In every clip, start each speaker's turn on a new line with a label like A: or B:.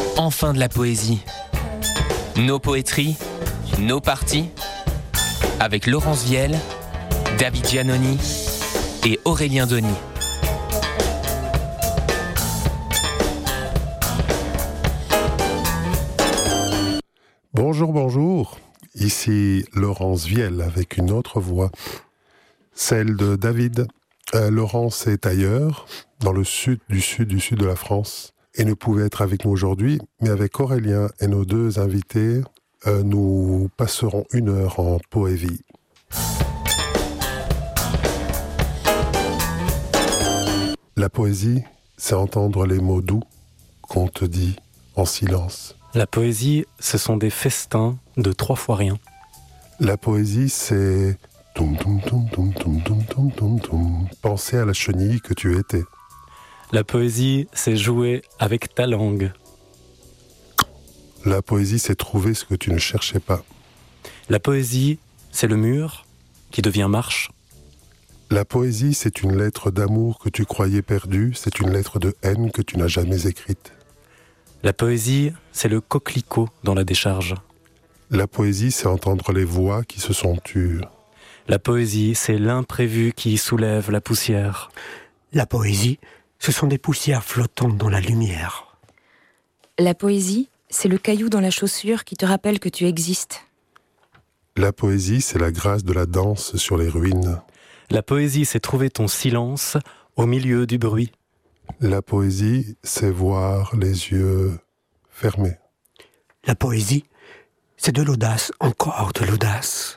A: Enfin de la poésie. Nos poétries, nos parties. Avec Laurence Viel, David Giannoni et Aurélien Denis.
B: Bonjour, bonjour. Ici Laurence Viel avec une autre voix, celle de David. Laurence est ailleurs, dans le sud de la France, et ne pouvait être avec nous aujourd'hui, mais avec Aurélien et nos deux invités, nous passerons 1 heure en poésie. La poésie, c'est entendre les mots doux qu'on te dit en silence.
C: La poésie, ce sont des festins de 3 fois rien.
B: La poésie, c'est penser à la chenille que tu étais.
C: La poésie, c'est jouer avec ta langue.
B: La poésie, c'est trouver ce que tu ne cherchais pas.
C: La poésie, c'est le mur qui devient marche.
B: La poésie, c'est une lettre d'amour que tu croyais perdue, c'est une lettre de haine que tu n'as jamais écrite.
C: La poésie, c'est le coquelicot dans la décharge.
B: La poésie, c'est entendre les voix qui se sont tues.
C: La poésie, c'est l'imprévu qui soulève la poussière.
D: La poésie, ce sont des poussières flottantes dans la lumière.
E: La poésie, c'est le caillou dans la chaussure qui te rappelle que tu existes.
B: La poésie, c'est la grâce de la danse sur les ruines.
C: La poésie, c'est trouver ton silence au milieu du bruit.
B: La poésie, c'est voir les yeux fermés.
D: La poésie, c'est de l'audace, encore de l'audace.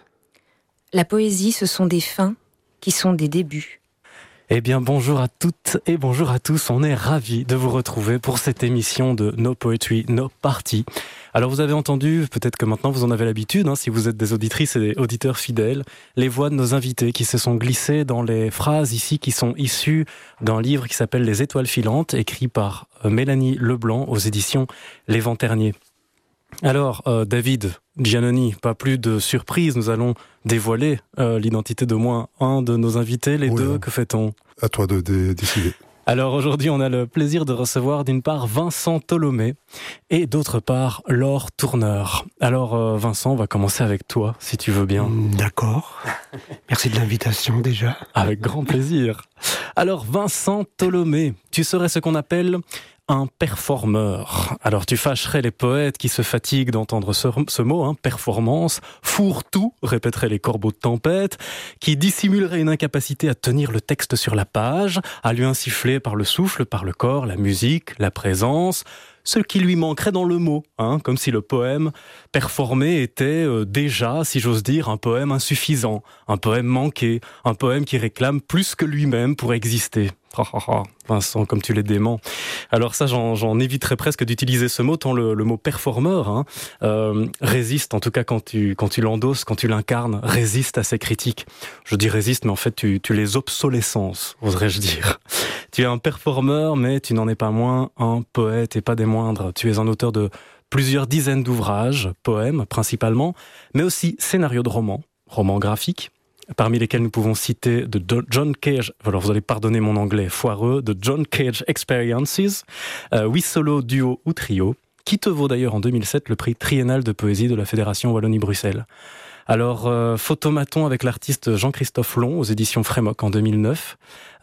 E: La poésie, ce sont des fins qui sont des débuts.
C: Eh bien, bonjour à toutes et bonjour à tous. On est ravis de vous retrouver pour cette émission de No Poetry, No Party. Alors, vous avez entendu, peut-être que maintenant vous en avez l'habitude, si vous êtes des auditrices et des auditeurs fidèles, les voix de nos invités qui se sont glissées dans les phrases ici qui sont issues d'un livre qui s'appelle Les Étoiles filantes, écrit par Mélanie Leblanc aux éditions Les Vents Terniers. Alors, David Giannoni, pas plus de surprise, nous allons dévoiler l'identité d'au moins un de nos invités, les deux, que fait-on ?
B: À toi de décider.
C: Alors aujourd'hui, on a le plaisir de recevoir d'une part Vincent Tholomé et d'autre part Laure Tourneur. Alors Vincent, on va commencer avec toi, si tu veux bien.
D: D'accord. Merci de l'invitation déjà.
C: Avec grand plaisir. Alors Vincent Tholomé, tu serais ce qu'on appelle un performeur. Alors tu fâcherais les poètes qui se fatiguent d'entendre ce mot, performance, fourre-tout, répéteraient les corbeaux de tempête, qui dissimulerait une incapacité à tenir le texte sur la page, à lui insuffler par le souffle, par le corps, la musique, la présence, ce qui lui manquerait dans le mot, comme si le poème performé était déjà, si j'ose dire, un poème insuffisant, un poème manqué, un poème qui réclame plus que lui-même pour exister. Vincent, comme tu l'es dément. Alors ça, j'en éviterais presque d'utiliser ce mot, tant le mot performeur résiste, en tout cas quand tu l'endosses, quand tu l'incarnes, résiste à ces critiques. Je dis résiste, mais en fait tu les obsolescences, oserais-je dire. Tu es un performeur, mais tu n'en es pas moins un poète et pas des moindres. Tu es un auteur de plusieurs dizaines d'ouvrages, poèmes principalement, mais aussi scénarios de romans graphiques, parmi lesquels nous pouvons citer de John Cage, alors vous allez pardonner mon anglais foireux, de John Cage Experiences, 8 solos, duo ou trio, qui te vaut d'ailleurs en 2007 le prix triennal de poésie de la Fédération Wallonie-Bruxelles. Alors, Photomaton avec l'artiste Jean-Christophe Long aux éditions Frémoc en 2009,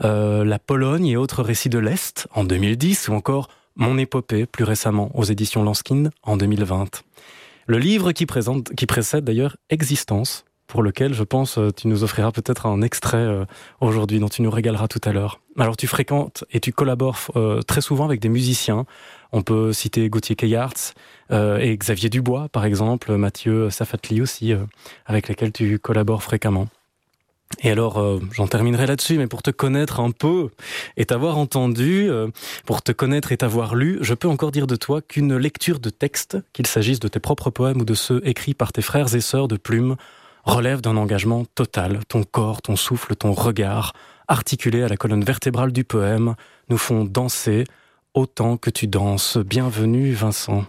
C: La Pologne et autres récits de l'Est en 2010, ou encore Mon épopée plus récemment aux éditions Lanskin en 2020. Le livre qui précède d'ailleurs Existence, pour lequel, je pense, tu nous offriras peut-être un extrait aujourd'hui dont tu nous régaleras tout à l'heure. Alors, tu fréquentes et tu collabores très souvent avec des musiciens. On peut citer Gauthier Keyarts et Xavier Dubois, par exemple, Mathieu Safatli aussi, avec lesquels tu collabores fréquemment. Et alors, j'en terminerai là-dessus, mais pour te connaître un peu et t'avoir entendu, pour te connaître et t'avoir lu, je peux encore dire de toi qu'une lecture de texte, qu'il s'agisse de tes propres poèmes ou de ceux écrits par tes frères et sœurs de plume, relève d'un engagement total. Ton corps, ton souffle, ton regard, articulés à la colonne vertébrale du poème, nous font danser autant que tu danses. Bienvenue, Vincent.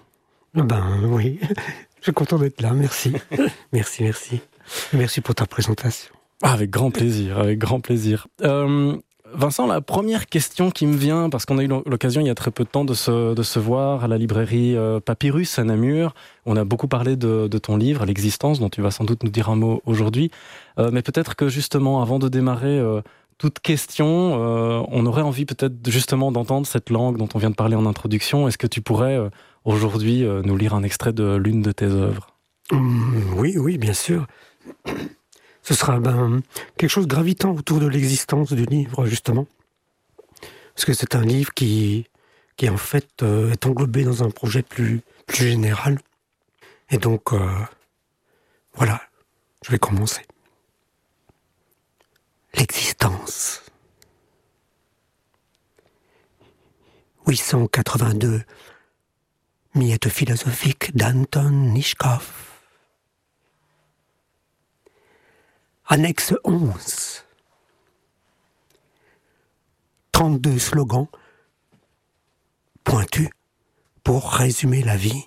D: Oui, je suis content d'être là, merci. Merci pour ta présentation.
C: Avec grand plaisir, avec grand plaisir. Vincent, la première question qui me vient, parce qu'on a eu l'occasion il y a très peu de temps de se voir à la librairie Papyrus à Namur. On a beaucoup parlé de ton livre, L'Existence, dont tu vas sans doute nous dire un mot aujourd'hui. Mais peut-être que justement, avant de démarrer toute question, on aurait envie peut-être justement d'entendre cette langue dont on vient de parler en introduction. Est-ce que tu pourrais aujourd'hui nous lire un extrait de l'une de tes œuvres ?
D: Oui, bien sûr. Ce sera quelque chose de gravitant autour de l'existence du livre, justement. Parce que c'est un livre qui en fait, est englobé dans un projet plus général. Et donc, voilà, je vais commencer. L'existence. 882. Miette philosophique d'Anton Nishkov. Annexe 11. 32 slogans pointus pour résumer la vie.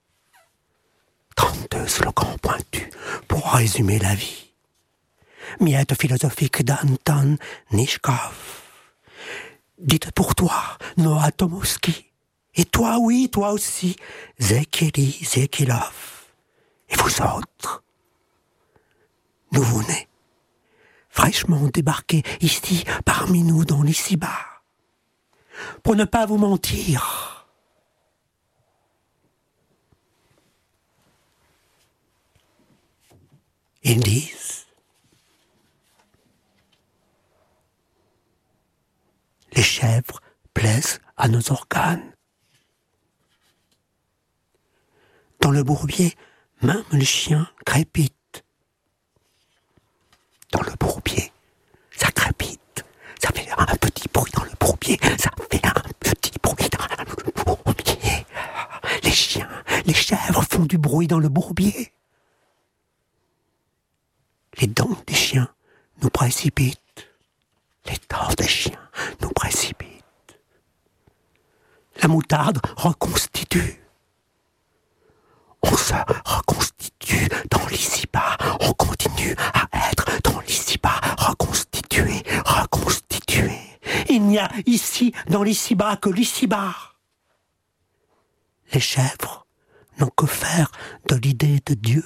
D: 32 slogans pointus pour résumer la vie. Miette philosophique d'Anton Nishkov. Dites pour toi, Noah Tomosky. Et toi, oui, toi aussi, Zekeli Zekilov. Et vous autres, nouveau-nés, fraîchement débarqués ici, parmi nous, dans l'ici-bas. Pour ne pas vous mentir, ils disent: les chèvres plaisent à nos organes. Dans le bourbier, même les chiens crépitent. Dans le bourbier, ça crépite. Ça fait un petit bruit dans le bourbier. Ça fait un petit bruit dans le bourbier. Les chiens, les chèvres font du bruit dans le bourbier. Les dents des chiens nous précipitent. Les dents des chiens nous précipitent. La moutarde reconstitue. On se reconstitue dans l'ici-bas. On continue à être dans l'ici-bas. Reconstitué. Il n'y a ici, dans l'ici-bas, que l'ici-bas. Les chèvres n'ont que faire de l'idée de Dieu.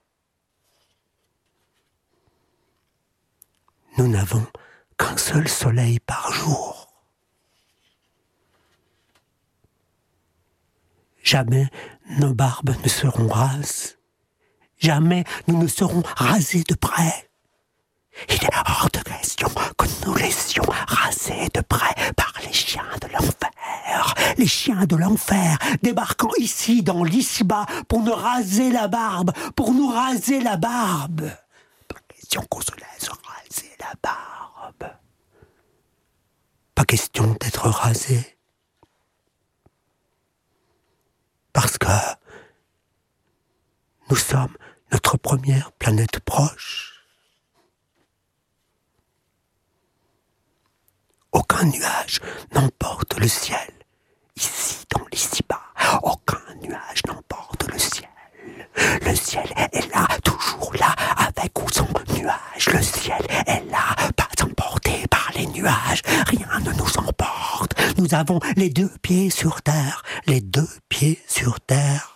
D: Nous n'avons qu'un seul soleil par jour. Jamais nos barbes ne seront rases. Jamais nous ne serons rasés de près. Il est hors de question que nous laissions raser de près par les chiens de l'enfer. Les chiens de l'enfer débarquant ici dans l'ici-bas pour nous raser la barbe. Pas question qu'on se laisse raser la barbe. Pas question d'être rasé. Parce que nous sommes notre première planète proche. Aucun nuage n'emporte le ciel, ici dans l'ici-bas. Aucun nuage n'emporte le ciel. Le ciel est là, toujours là, avec ou sans nuage. Le ciel est là, pas emporté par les nuages. Rien ne nous emporte. Nous avons les deux pieds sur terre. Les deux pieds sur terre.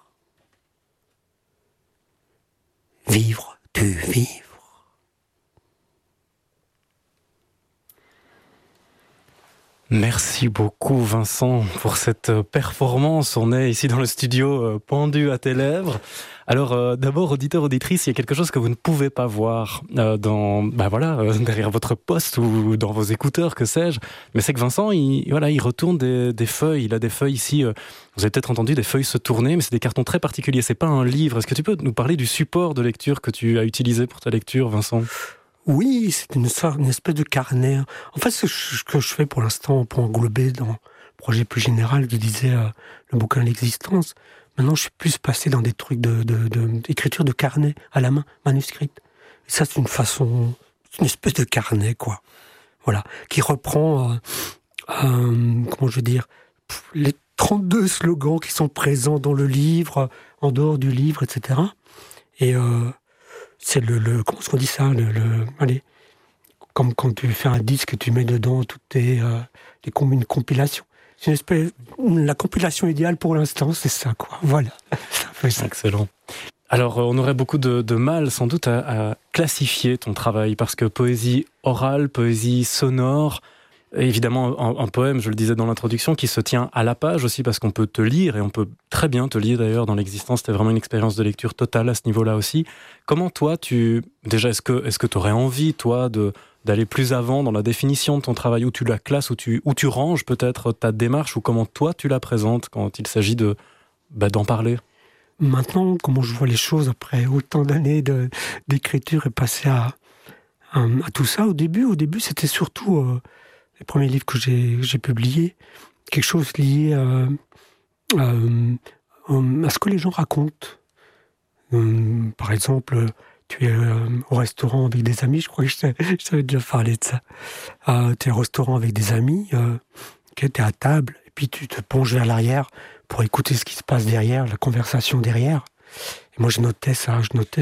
D: Vivre, tu vivre.
C: Merci beaucoup Vincent pour cette performance. On est ici dans le studio pendu à tes lèvres. Alors d'abord, auditeurs, auditrices, il y a quelque chose que vous ne pouvez pas voir derrière votre poste ou dans vos écouteurs, que sais-je. Mais c'est que Vincent, il retourne des feuilles. Il a des feuilles ici. Vous avez peut-être entendu des feuilles se tourner, mais c'est des cartons très particuliers. C'est pas un livre. Est-ce que tu peux nous parler du support de lecture que tu as utilisé pour ta lecture, Vincent ?
D: Oui, c'est une espèce de carnet. En fait, ce que je fais pour l'instant, pour englober dans le projet plus général, je disais le bouquin L'Existence. Maintenant, je suis plus passé dans des trucs d'écriture de carnet à la main, manuscrite. Et ça, c'est une espèce de carnet, quoi. Voilà, qui reprend, les 32 slogans qui sont présents dans le livre, en dehors du livre, etc. Et c'est comment est-ce qu'on dit ça, allez, comme quand tu fais un disque et tu mets dedans toutes une compilation. La compilation idéale pour l'instant, c'est ça, quoi. Voilà. Ça.
C: Excellent. Alors, on aurait beaucoup de mal, sans doute, à classifier ton travail, parce que poésie orale, poésie sonore, évidemment un poème, je le disais dans l'introduction, qui se tient à la page aussi, parce qu'on peut te lire, et on peut très bien te lire d'ailleurs dans l'existence. C'était vraiment une expérience de lecture totale à ce niveau-là aussi. Comment toi, déjà, est-ce que tu aurais envie, toi, d'aller plus avant dans la définition de ton travail, où tu la classes, où tu ranges peut-être ta démarche, ou comment toi tu la présentes quand il s'agit d'en parler?
D: Maintenant, comment je vois les choses après autant d'années d'écriture et passer à tout ça, au début c'était surtout les premiers livres que j'ai publiés, quelque chose lié à ce que les gens racontent. Par exemple, tu es au restaurant avec des amis, je crois que je t'avais déjà parlé de ça. Tu es au restaurant avec des amis, tu es à table, et puis tu te plonges vers l'arrière pour écouter ce qui se passe derrière, la conversation derrière. Et moi, je notais ça,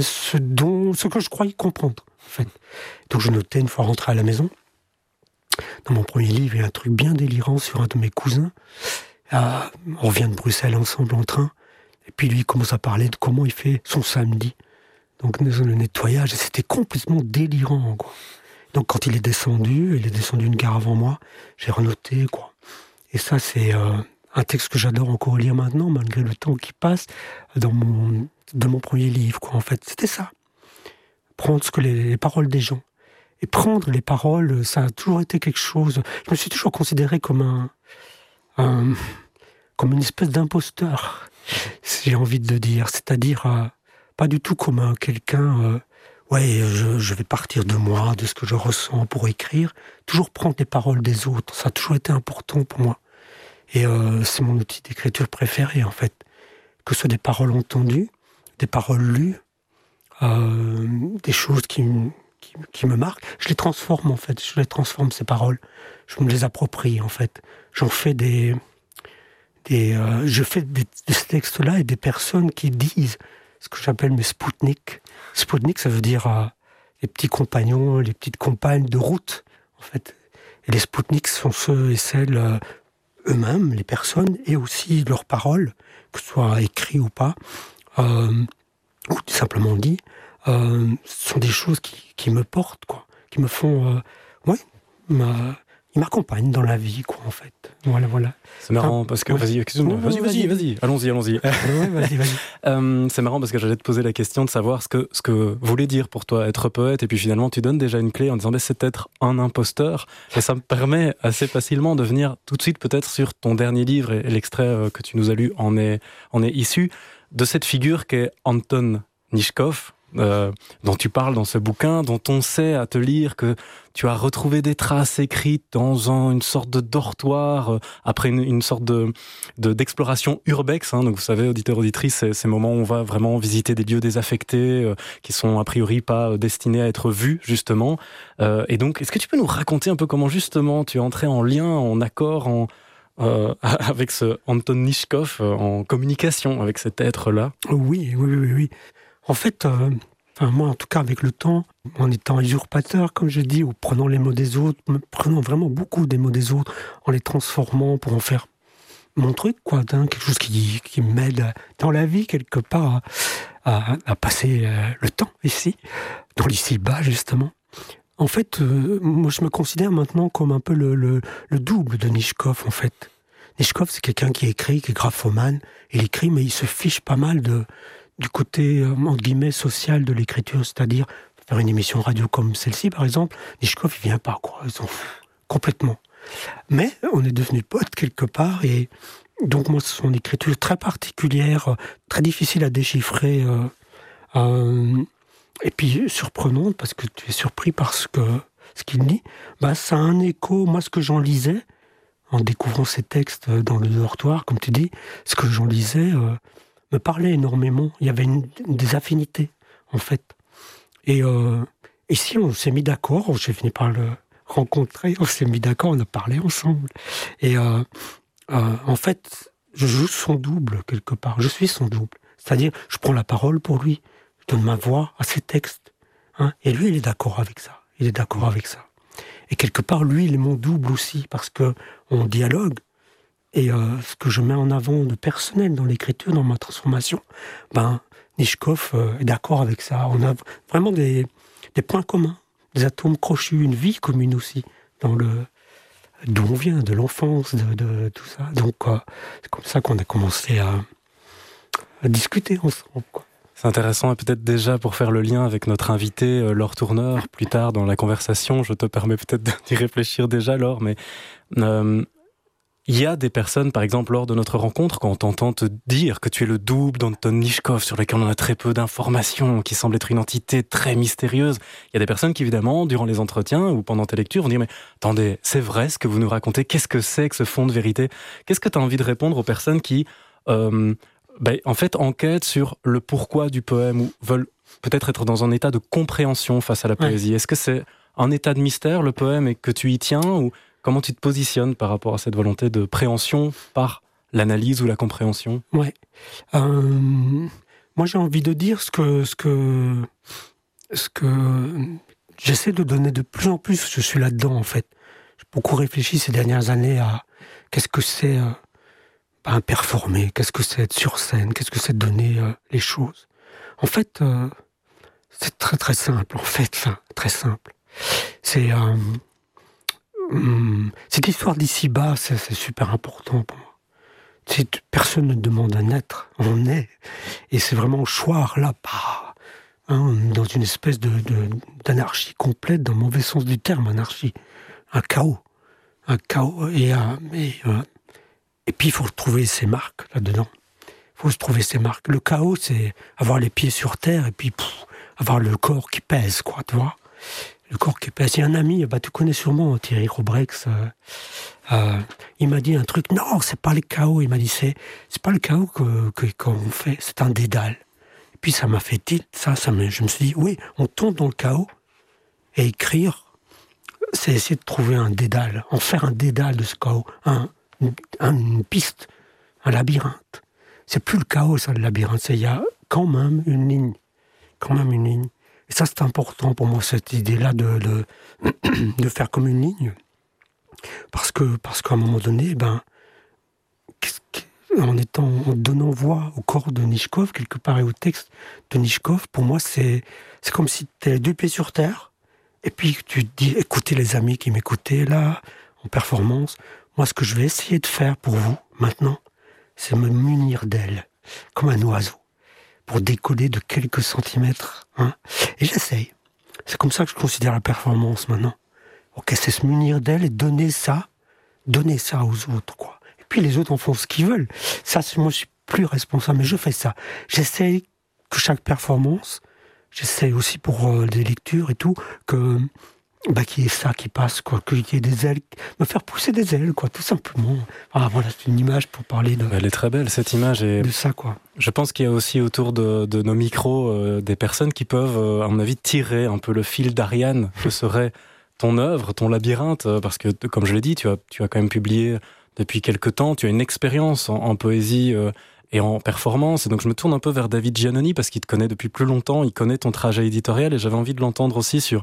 D: ce que je croyais comprendre, en fait. Donc, je notais une fois rentré à la maison. Dans mon premier livre, il y a un truc bien délirant sur un de mes cousins. On revient de Bruxelles ensemble en train. Et puis, lui, il commence à parler de comment il fait son samedi. Donc, le nettoyage, et c'était complètement délirant, quoi. Donc, quand il est descendu une gare avant moi, j'ai renoté, quoi. Et ça, c'est un texte que j'adore encore lire maintenant, malgré le temps qui passe, de mon premier livre, quoi, en fait. C'était ça. Prendre les paroles des gens. Et prendre les paroles, ça a toujours été quelque chose... Je me suis toujours considéré comme comme une espèce d'imposteur, si j'ai envie de le dire. C'est-à-dire, pas du tout comme quelqu'un... je vais partir de moi, de ce que je ressens pour écrire. Toujours prendre les paroles des autres, ça a toujours été important pour moi. Et c'est mon outil d'écriture préféré, en fait. Que ce soit des paroles entendues, des paroles lues, des choses qui me marquent. Je les transforme, en fait. Je les transforme, ces paroles. Je me les approprie, en fait. Je fais de ce texte-là et des personnes qui disent ce que j'appelle mes Spoutniks. Spoutnik, ça veut dire les petits compagnons, les petites compagnes de route, en fait. Et les Spoutniks sont ceux et celles... eux-mêmes, les personnes, et aussi leurs paroles, que ce soit écrit ou pas, ou tout simplement dit, sont des choses qui me portent, quoi, qui me font... ils m'accompagnent dans la vie, quoi, en fait. Voilà.
C: C'est marrant, parce que... Vas-y, excuse-moi. Vas-y. Allons-y.
D: Ouais, vas-y.
C: C'est marrant, parce que j'allais te poser la question de savoir ce que voulait dire pour toi être poète, et puis finalement, tu donnes déjà une clé en disant, c'est être un imposteur, et ça me permet assez facilement de venir tout de suite peut-être sur ton dernier livre, et l'extrait que tu nous as lu en est issu, de cette figure qu'est Anton Nishkov, dont tu parles dans ce bouquin, dont on sait à te lire que tu as retrouvé des traces écrites dans une sorte de dortoir, après une sorte d'exploration urbex, hein. Donc vous savez, auditeurs, auditrices, ces moments où on va vraiment visiter des lieux désaffectés, qui sont a priori pas destinés à être vus, justement. Et donc, est-ce que tu peux nous raconter un peu comment justement tu es entré en lien, en accord, avec ce Anton Nishkov, en communication avec cet être-là?
D: Oui. En fait, moi, en tout cas, avec le temps, en étant usurpateur, comme je dis, ou prenant les mots des autres, prenant vraiment beaucoup des mots des autres, en les transformant pour en faire mon truc, quoi, quelque chose qui m'aide dans la vie, quelque part, à passer le temps ici, dans l'ici-bas, justement. En fait, moi, je me considère maintenant comme un peu le double de Nishkov, en fait. Nishkov, c'est quelqu'un qui écrit, qui est graphomane. Il écrit, mais il se fiche pas mal du côté, entre guillemets, social de l'écriture, c'est-à-dire faire une émission radio comme celle-ci, par exemple. Nishkov, il vient pas, quoi. Ils sont complètement. Mais on est devenus potes quelque part, et donc moi, ce sont une écriture très particulière, très difficile à déchiffrer, et puis surprenante, parce que tu es surpris par ce qu'il dit. Ça a un écho, moi, ce que j'en lisais, en découvrant ces textes dans le dortoir, comme tu dis, ce que j'en lisais me parlait énormément. Il y avait des affinités, en fait. Et si on s'est mis d'accord, j'ai fini par le rencontrer, on s'est mis d'accord, on a parlé ensemble. Et en fait, je joue son double, quelque part. Je suis son double. C'est-à-dire, je prends la parole pour lui, je donne ma voix à ses textes. Hein, et lui, il est d'accord avec ça. Et quelque part, lui, il est mon double aussi, parce qu'on dialogue. Et ce que je mets en avant de personnel dans l'écriture, dans ma transformation, Nishkov est d'accord avec ça. On a vraiment des points communs, des atomes crochus, une vie commune aussi, d'où on vient, de l'enfance, de tout ça. Donc, c'est comme ça qu'on a commencé à discuter ensemble, quoi.
C: C'est intéressant, et peut-être déjà pour faire le lien avec notre invité, Laure Tourneur, plus tard dans la conversation, je te permets peut-être d'y réfléchir déjà, Laure, mais il y a des personnes, par exemple, lors de notre rencontre, quand on t'entend te dire que tu es le double d'Anton Nishkov, sur lequel on a très peu d'informations, qui semble être une entité très mystérieuse, il y a des personnes qui, évidemment, durant les entretiens ou pendant tes lectures, vont dire « Mais attendez, c'est vrai ce que vous nous racontez, qu'est-ce que c'est que ce fond de vérité ?» Qu'est-ce que tu as envie de répondre aux personnes qui... en fait, enquêtent sur le pourquoi du poème ou veulent peut-être être dans un état de compréhension face à la poésie. Est-ce que c'est un état de mystère, le poème, et que tu y tiens, ou comment tu te positionnes par rapport à cette volonté de préhension par l'analyse ou la compréhension ?
D: Ouais. Moi, j'ai envie de dire ce que j'essaie de donner de plus en plus. Je suis là-dedans, en fait. J'ai beaucoup réfléchi ces dernières années à qu'est-ce que c'est... performer, qu'est-ce que c'est être sur scène, qu'est-ce que c'est de donner les choses. En fait, c'est très très simple, très simple. C'est cette histoire d'ici-bas, c'est super important pour moi. Personne ne demande à naître, on est. Et c'est vraiment au choix, là, dans une espèce d'anarchie complète, dans le mauvais sens du terme, anarchie. Un chaos. Et puis, il faut trouver ses marques là-dedans. Il faut se trouver ses marques. Le chaos, c'est avoir les pieds sur terre et puis avoir le corps qui pèse, quoi, tu vois. Le corps qui pèse. Il y a un ami, tu connais sûrement Thierry Robrex, il m'a dit un truc. Non, c'est pas le chaos. Il m'a dit, c'est pas le chaos qu'on fait, c'est un dédale. Et puis, ça m'a fait tilt, je me suis dit, oui, on tombe dans le chaos et écrire, c'est essayer de trouver un dédale, en faire un dédale de ce chaos, une piste, un labyrinthe. C'est plus le chaos, ça, le labyrinthe. Il y a quand même une ligne. Et ça, c'est important pour moi, cette idée-là de faire comme une ligne. Parce qu'à un moment donné, en donnant voix au corps de Nishkov, quelque part, et au texte de Nishkov, pour moi, c'est comme si tu avais 2 pieds sur terre, et puis tu te dis, écoutez les amis qui m'écoutaient là, en performance, moi, ce que je vais essayer de faire pour vous, maintenant, c'est me munir d'ailes, comme un oiseau, pour décoller de quelques centimètres. Et j'essaye. C'est comme ça que je considère la performance, maintenant. Ok, c'est se munir d'ailes et donner ça aux autres, quoi. Et puis les autres en font ce qu'ils veulent. Ça, moi, je suis plus responsable, mais je fais ça. J'essaye que chaque performance, j'essaye aussi pour des lectures et tout, qu'il y ait ça qui passe, quoi, qu'il y ait des ailes, me faire pousser des ailes, quoi, tout simplement. Voilà, c'est une image pour parler de...
C: Elle est très belle, cette image. Et
D: de ça, quoi.
C: Je pense qu'il y a aussi autour de nos micros des personnes qui peuvent, à mon avis, tirer un peu le fil d'Ariane que serait ton œuvre, ton labyrinthe, parce que, comme je l'ai dit, tu as quand même publié depuis quelque temps, tu as une expérience en poésie et en performance, et donc je me tourne un peu vers David Giannoni, parce qu'il te connaît depuis plus longtemps, il connaît ton trajet éditorial, et j'avais envie de l'entendre aussi sur...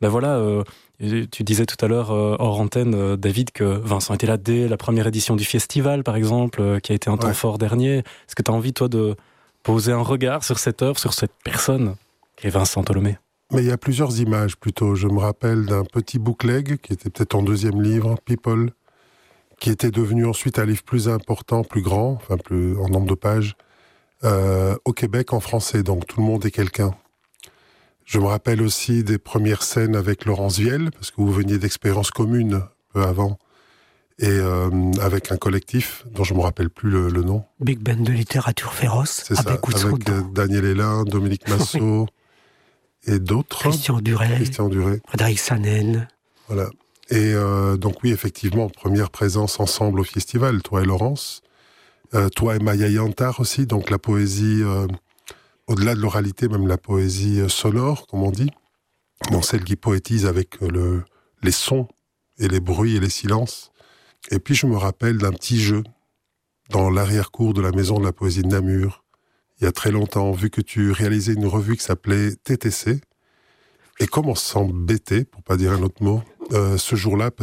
C: tu disais tout à l'heure, hors antenne, David, que Vincent était là dès la première édition du festival, par exemple, qui a été un temps fort dernier. Est-ce que tu as envie, toi, de poser un regard sur cette œuvre, sur cette personne qui est Vincent Tholomé ?
B: Mais il y a plusieurs images, plutôt. Je me rappelle d'un petit bookleg, qui était peut-être en 2e livre, People, qui était devenu ensuite un livre plus important, plus grand, plus en nombre de pages, au Québec, en français. Donc, Tout le monde est quelqu'un. Je me rappelle aussi des premières scènes avec Laurence Viel, parce que vous veniez d'expériences communes peu avant, et avec un collectif dont je ne me rappelle plus le nom.
D: Big Band de littérature féroce.
B: C'est
D: avec
B: ça, avec Daniel Hélin, Dominique Massot et d'autres.
D: Christian Duret. Frédéric Sanen.
B: Voilà. Et donc oui, effectivement, première présence ensemble au festival, toi et Laurence. Toi et Maya Yantar aussi, donc la poésie... au-delà de l'oralité, même la poésie sonore, comme on dit, dans celle qui poétise avec les sons et les bruits et les silences. Et puis je me rappelle d'un petit jeu dans l'arrière-cour de la Maison de la Poésie de Namur, il y a très longtemps, vu que tu réalisais une revue qui s'appelait TTC, et comme on s'embêtait, pour pas dire un autre mot, ce jour-là,